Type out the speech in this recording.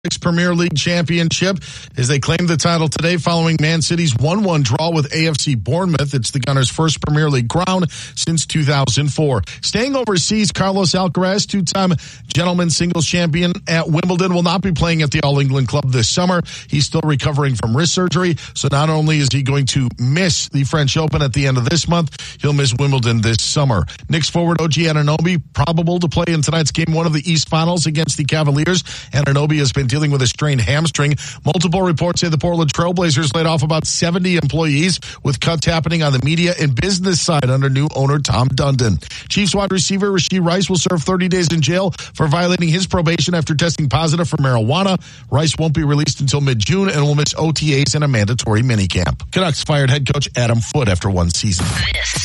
Premier League championship as they claim the title today following Man City's 1-1 draw with AFC Bournemouth. It's the Gunners' first Premier League crown since 2004. Staying overseas, Carlos Alcaraz, two-time gentleman singles champion at Wimbledon, will not be playing at the All England Club this summer. He's still recovering from wrist surgery, so not only is he going to miss the French Open at the end of this month, he'll miss Wimbledon this summer. Knicks forward OG Anunoby, probable to play in tonight's Game 1 of the East Finals against the Cavaliers. Anunoby has been dealing with a strained hamstring. Multiple reports say the Portland Trailblazers laid off about 70 employees, with cuts happening on the media and business side under new owner Tom Dundon. Chiefs wide receiver Rashee Rice will serve 30 days in jail for violating his probation after testing positive for marijuana. Rice won't be released until mid-June and will miss OTAs and a mandatory minicamp. Canucks fired head coach Adam Foote after one season.